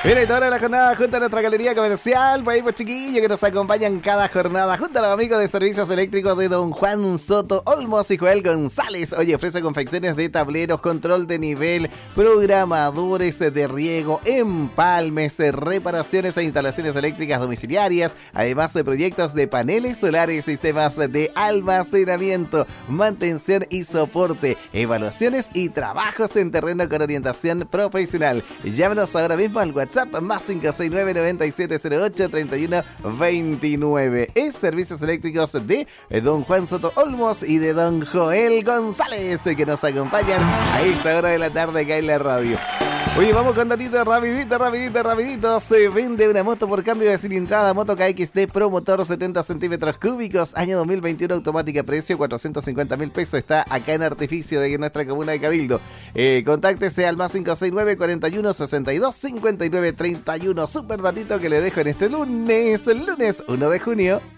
Mira, y toda la jornada junto a nuestra galería comercial, pues chiquillos que nos acompañan cada jornada, junto a los amigos de servicios eléctricos de Don Juan Soto Olmos y Joel González. Oye, ofrece confecciones de tableros, control de nivel, programadores de riego, empalmes, reparaciones e instalaciones eléctricas domiciliarias, además de proyectos de paneles solares, sistemas de almacenamiento, mantención y soporte, evaluaciones y trabajos en terreno con orientación profesional. Llámenos ahora mismo al WhatsApp más 569-9708-3129. Es servicios eléctricos de Don Juan Soto Olmos y de Don Joel González, que nos acompañan a esta hora de la tarde acá en la radio. Oye, vamos con datito rapidito. Se vende una moto por cambio de cilindrada, moto KXT Pro Motor 70 centímetros cúbicos, año 2021, automática, precio 450.000 pesos. Está acá en Artificio de nuestra comuna de Cabildo. Contáctese al más 569-41-62-59-31. Super datito que le dejo en este lunes 1 de junio.